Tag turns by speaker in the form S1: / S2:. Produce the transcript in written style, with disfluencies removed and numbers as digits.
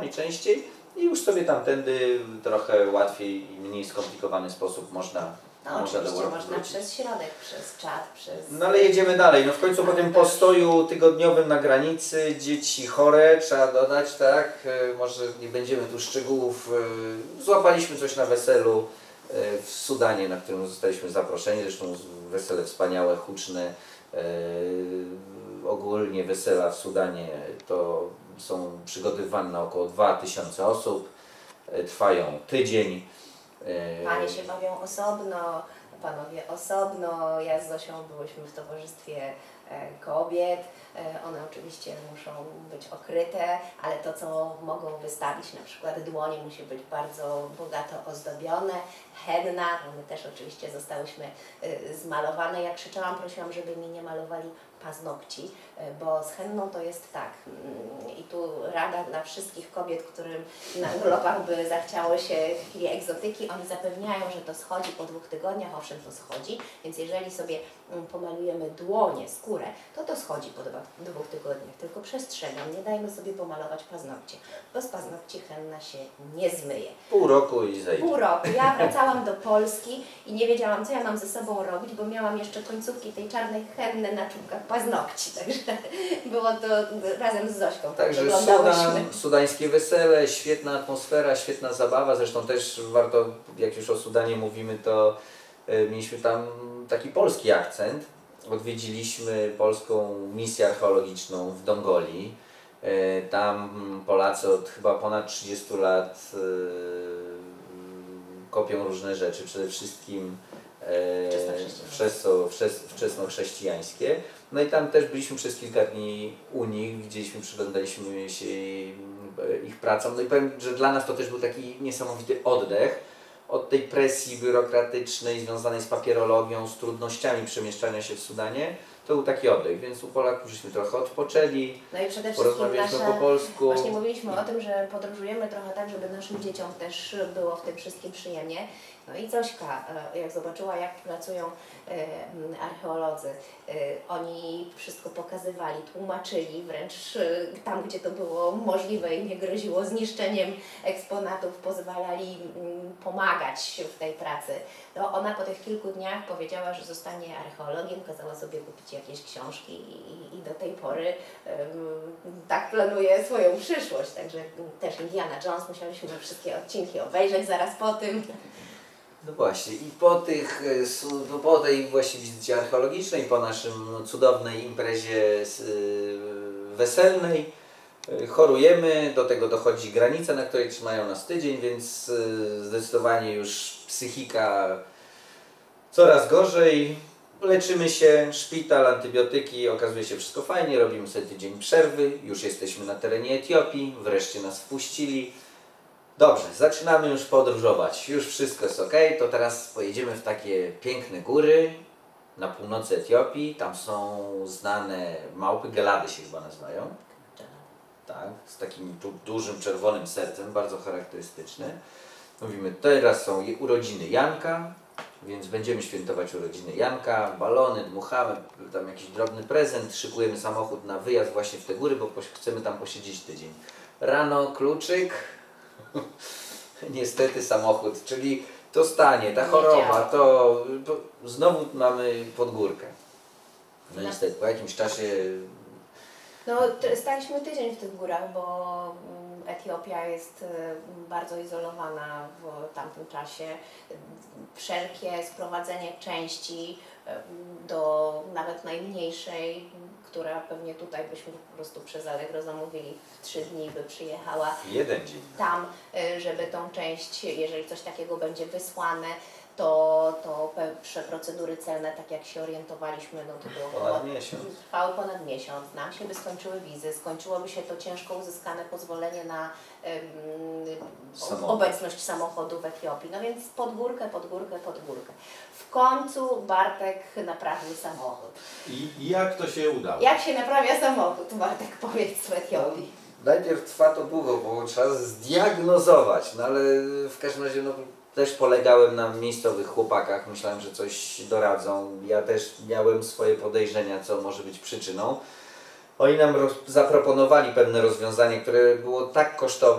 S1: najczęściej i już sobie tamtędy trochę łatwiej i mniej skomplikowany sposób można
S2: oczywiście można przez środek, przez czat, przez...
S1: No ale jedziemy dalej. No w końcu po tym postoju tygodniowym na granicy, dzieci chore, trzeba dodać, tak? Może nie będziemy tu szczegółów. Złapaliśmy coś na weselu w Sudanie, na którym zostaliśmy zaproszeni. Zresztą wesele wspaniałe, huczne. Ogólnie wesela w Sudanie to są przygotowywane na około 2000 osób. Trwają tydzień.
S2: Panie się bawią osobno, panowie osobno. Ja z Zosią byłyśmy w towarzystwie kobiet. One oczywiście muszą być okryte, ale to, co mogą wystawić, na przykład dłonie, musi być bardzo bogato ozdobione. Henna, my też oczywiście zostałyśmy zmalowane. Jak krzyczałam, prosiłam, żeby mi nie malowali paznokci, bo z henną to jest tak. I tu rada dla wszystkich kobiet, którym na urlopach by zachciało się chwili egzotyki, oni zapewniają, że to schodzi po 2 tygodniach, owszem to schodzi, więc jeżeli sobie pomalujemy dłonie, skórę, to schodzi po 2 tygodniach, tylko przestrzegam, nie dajmy sobie pomalować paznokcie, bo z paznokci henna się nie zmyje.
S1: Pół roku i zejdzie.
S2: Pół roku. Ja wracałam do Polski i nie wiedziałam, co ja mam ze sobą robić, bo miałam jeszcze końcówki tej czarnej henny na czubkach paznokci, także było to razem z Zośką.
S1: Także sudańskie wesele, świetna atmosfera, świetna zabawa, zresztą też warto, jak już o Sudanie mówimy, to mieliśmy tam taki polski akcent. Odwiedziliśmy polską misję archeologiczną w Dongoli. Tam Polacy od chyba ponad 30 lat kopią różne rzeczy, przede wszystkim wczesnochrześcijańskie. No i tam też byliśmy przez kilka dni u nich, widzieliśmy, przyglądaliśmy się ich pracom. No i powiem, że dla nas to też był taki niesamowity oddech od tej presji biurokratycznej związanej z papierologią, z trudnościami przemieszczania się w Sudanie. To był taki oddech, więc u Polaków żeśmy trochę odpoczęli,
S2: no i przede
S1: porozmawialiśmy po polsku.
S2: Właśnie mówiliśmy o tym, że podróżujemy trochę tak, żeby naszym dzieciom też było w tym wszystkim przyjemnie. No i Zośka, jak zobaczyła, jak pracują archeolodzy, oni wszystko pokazywali, tłumaczyli, wręcz tam, gdzie to było możliwe i nie groziło zniszczeniem eksponatów, pozwalali pomagać w tej pracy. No, ona po tych kilku dniach powiedziała, że zostanie archeologiem, kazała sobie kupić jakieś książki i do tej pory tak planuje swoją przyszłość. Także też Indiana Jones, musieliśmy wszystkie odcinki obejrzeć zaraz po tym.
S1: No właśnie, i po tej właśnie wizycie archeologicznej, po naszym cudownej imprezie weselnej, chorujemy, do tego dochodzi granica, na której trzymają nas tydzień, więc zdecydowanie już psychika coraz gorzej. Leczymy się, szpital, antybiotyki, okazuje się wszystko fajnie, robimy sobie tydzień przerwy, już jesteśmy na terenie Etiopii, wreszcie nas wpuścili. Dobrze, zaczynamy już podróżować, już wszystko jest ok, to teraz pojedziemy w takie piękne góry na północy Etiopii. Tam są znane małpy, gelady się chyba nazywają. Tak, z takim dużym czerwonym sercem, bardzo charakterystyczne. Mówimy, teraz są urodziny Janka, więc będziemy świętować urodziny Janka, balony, dmuchamy, tam jakiś drobny prezent, szykujemy samochód na wyjazd właśnie w te góry, bo chcemy tam posiedzieć tydzień. Rano kluczyk, niestety samochód, czyli to stanie, ta choroba, to znowu mamy pod górkę. No niestety, po jakimś czasie...
S2: No, staliśmy tydzień w tych górach, bo Etiopia jest bardzo izolowana w tamtym czasie. Wszelkie sprowadzenie części do nawet najmniejszej, która pewnie tutaj byśmy po prostu przez Allegro zamówili w 3 dni, by przyjechała
S1: 1 dzień
S2: tam, żeby tą część, jeżeli coś takiego będzie wysłane, to procedury celne, tak jak się orientowaliśmy, no to było
S1: ponad miesiąc.
S2: Trwały ponad miesiąc. Nam się by skończyły wizy, skończyłoby się to ciężko uzyskane pozwolenie na obecność samochodu w Etiopii. No więc pod górkę. W końcu Bartek naprawił samochód.
S3: I jak to się udało?
S2: Jak się naprawia samochód, Bartek, powiedz w Etiopii?
S1: No, najpierw trwa to długo, bo trzeba zdiagnozować, no ale w każdym razie no, też polegałem na miejscowych chłopakach, myślałem, że coś doradzą. Ja też miałem swoje podejrzenia, co może być przyczyną. Oni nam zaproponowali pewne rozwiązanie, które było tak kosztowne,